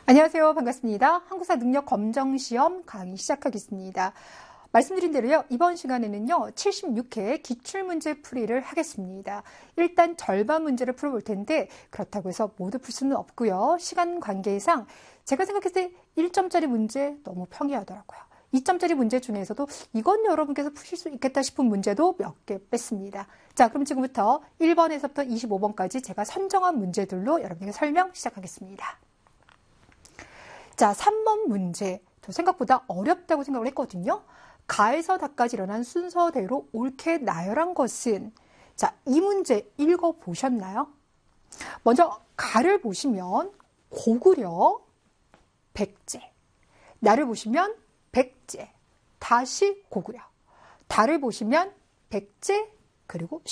안녕하세요. 반갑습니다. 한국사 능력 검정 시험 강의 시작하겠습니다. 말씀드린 대로요. 이번 시간에는요. 76회 기출문제 풀이를 하겠습니다. 일단 절반 문제를 풀어볼 텐데 그렇다고 해서 모두 풀 수는 없고요. 시간 관계상 제가 생각했을 때 1점짜리 문제 너무 평이하더라고요. 2점짜리 문제 중에서도 이건 여러분께서 푸실 수 있겠다 싶은 문제도 몇 개 뺐습니다. 자, 그럼 지금부터 1번에서부터 25번까지 제가 선정한 문제들로 여러분에게 설명 시작하겠습니다. 자, 3번 문제. 저 생각보다 어렵다고 생각을 했거든요. 가에서 다까지 일어난 순서대로 옳게 나열한 것은, 자, 이 문제 읽어보셨나요? 먼저 가를 보시면 고구려, 백제. 나를 보시면 백제, 다시 고구려. 다를 보시면 백제, 그리고